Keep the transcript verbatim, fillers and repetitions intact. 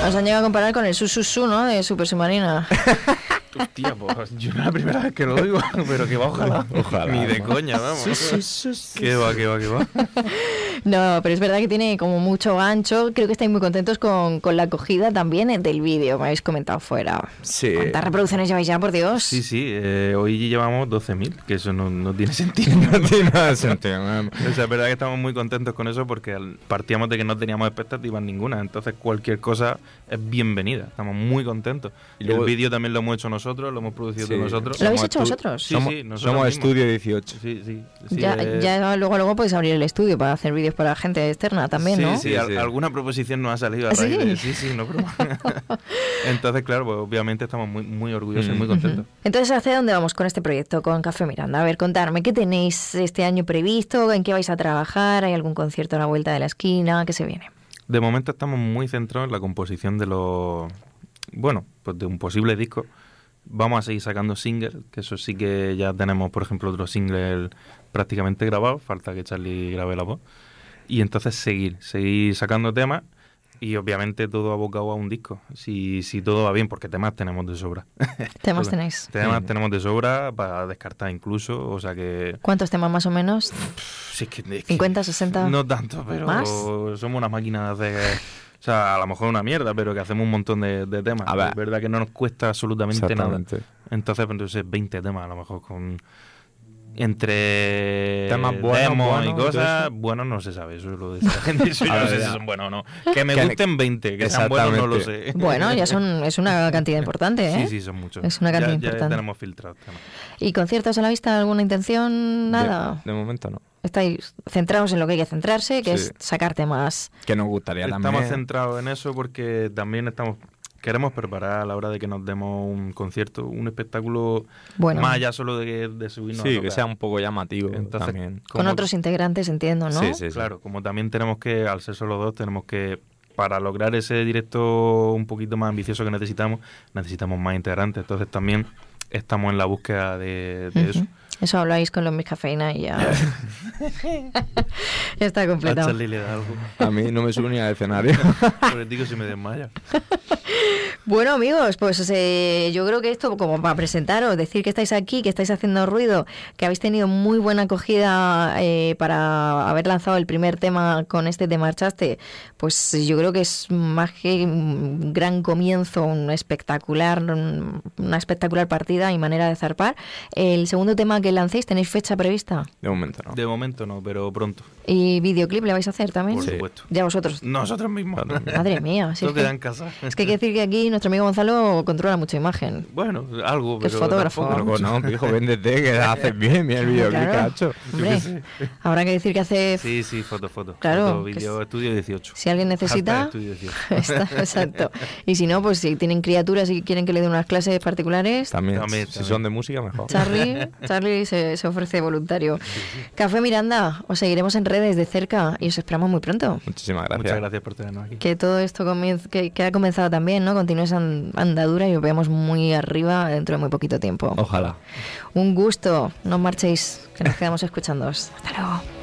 Nos han llegado a comparar con el Su-Su-Su, ¿no? De Super Submarina. Hostia, pues yo no es la primera vez que lo digo, pero que va, ojalá. Ojalá. Ni de coña, vamos. Que va, que va, que va. No, pero es verdad que tiene como mucho gancho. Creo que estáis muy contentos con, con la acogida también del vídeo, me habéis comentado fuera. Sí. ¿Cuántas reproducciones lleváis ya, por Dios? Sí, sí, eh, hoy llevamos doce mil, que eso no, no tiene sentido. No tiene nada de sentido. O sea, es verdad que estamos muy contentos con eso porque partíamos de que no teníamos expectativas ninguna, entonces cualquier cosa es bienvenida, estamos muy contentos. Y luego, el vídeo también lo hemos hecho nosotros, lo hemos producido sí. nosotros. ¿Lo habéis hecho vosotros? Sí, somos, sí, nosotros somos mismos. Estudio dieciocho. Sí, sí. sí ya, eh... ya luego, luego podéis abrir el estudio para hacer vídeos para gente externa también, sí, ¿no? Sí, sí, al, sí. alguna proposición nos ha salido a ¿Ah, raíz sí? de... Sí, sí, no broma. Entonces, claro, pues obviamente estamos muy, muy orgullosos mm. y muy contentos. Uh-huh. Entonces, ¿hacia dónde vamos con este proyecto, con Café Miranda? A ver, contarme, ¿qué tenéis este año previsto? ¿En qué vais a trabajar? ¿Hay algún concierto a la vuelta de la esquina? ¿Qué se viene? De momento estamos muy centrados en la composición de los... Bueno, pues de un posible disco. Vamos a seguir sacando singles, que eso sí que ya tenemos, por ejemplo, otro single prácticamente grabado, falta que Charlie grabe la voz. Y entonces seguir, seguir sacando temas y obviamente todo abocado a un disco, si, si todo va bien, porque temas tenemos de sobra. ¿Temas tenéis? Temas sí. tenemos de sobra para descartar incluso, o sea que... ¿Cuántos temas más o menos? Sí, es que, es que ¿cincuenta, sesenta? No tanto, pero ¿Más? somos una máquina de... O sea, a lo mejor una mierda, pero que hacemos un montón de, de temas. A ver. Es verdad que no nos cuesta absolutamente nada. Entonces, pues, entonces, veinte temas a lo mejor con... Entre temas buenos, demos buenos, y cosas, bueno, no se sabe, eso lo dice la gente, eso yo no sé si son buenos o no. Que me que gusten veinte, que sean buenos no lo sé. Bueno, ya son es una cantidad importante, ¿eh? Sí, sí, son muchos. Es una cantidad ya, importante. Ya tenemos filtrados. ¿Y conciertos a la vista? ¿Alguna intención? Nada. De, de momento no. Estáis centrados en lo que hay que centrarse, que sí. es sacar temas. Que nos gustaría estamos también. Estamos centrados en eso porque también estamos... Queremos preparar a la hora de que nos demos un concierto, un espectáculo bueno. más allá solo de, de subirnos sí, a tocar. que sea un poco llamativo. Entonces, también. Con otros integrantes, entiendo, ¿no? Sí, sí, sí. Claro, como también tenemos que, al ser solo dos, tenemos que, para lograr ese directo un poquito más ambicioso que necesitamos, necesitamos más integrantes. Entonces también estamos en la búsqueda de, de uh-huh. eso. Eso habláis con los Miss Cafeína y ya... ya está completado. A Charlie le da algo. A mí no me sube ni al escenario. Por digo si me desmaya. Bueno, amigos, pues eh, yo creo que esto, como para presentaros, decir que estáis aquí, que estáis haciendo ruido, que habéis tenido muy buena acogida eh, para haber lanzado el primer tema con este Te marchaste, pues yo creo que es más que un gran comienzo, un espectacular, un, una espectacular partida y manera de zarpar. El segundo tema que lancéis, ¿tenéis fecha prevista? De momento no. De momento no, pero pronto. ¿Y videoclip le vais a hacer también? Por sí. supuesto. ¿Ya vosotros? Nosotros mismos. Madre mía. Si no es queda que, en casa. Es que hay que decir que aquí nuestro amigo Gonzalo controla mucha imagen. Bueno, algo, que pero es fotógrafo. Pero no, hijo, véndete, que haces bien, mira el videoclip claro. que ha hecho. Hombre, habrá que decir que hace... Sí, sí, foto, foto. Claro. Foto, video, estudio dieciocho. Si alguien necesita... Estudio dieciocho. Está, exacto. Y si no, pues si tienen criaturas y quieren que le den unas clases particulares... También, también si también. son de música, mejor. Charlie, Charlie se, se ofrece voluntario. Sí, sí. Café Miranda, os seguiremos en redes de cerca y os esperamos muy pronto. Muchísimas gracias. Muchas gracias por tenernos aquí. Que todo esto comienza, que, que ha comenzado también, ¿no? Continúe esa andadura y os veamos muy arriba dentro de muy poquito tiempo. Ojalá. Un gusto. No os marchéis, que nos quedamos escuchándoos. Hasta luego.